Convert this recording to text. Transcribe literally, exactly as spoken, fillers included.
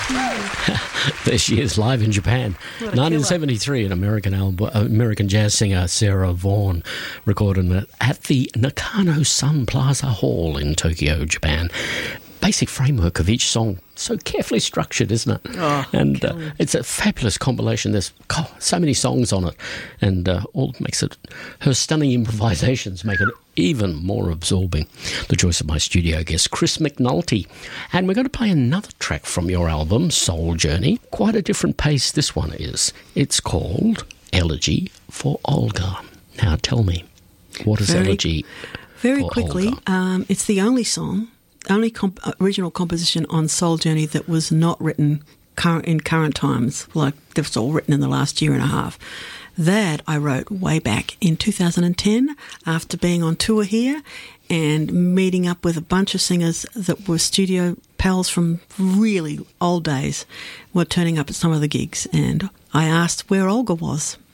There she is, live in Japan. nineteen seventy-three, an American album, American jazz singer Sarah Vaughan recorded it at the Nakano Sun Plaza Hall in Tokyo, Japan. Basic framework of each song, so carefully structured, isn't it? Oh, and uh, it's a fabulous compilation. There's so many songs on it, and uh, all makes it. Her stunning improvisations make it even more absorbing. The choice of my studio guest, Chris McNulty, and we're going to play another track from your album, Soul Journey. Quite a different pace this one is. It's called Elegy for Olga. Now, tell me, what is very, Elegy? Very for quickly, Olga? Um, it's the only song. Only comp- original composition on Soul Journey that was not written current, in current times, like it was all written in the last year and a half. That I wrote way back in two thousand ten after being on tour here and meeting up with a bunch of singers that were studio pals from really old days, were turning up at some of the gigs. And I asked where Olga was.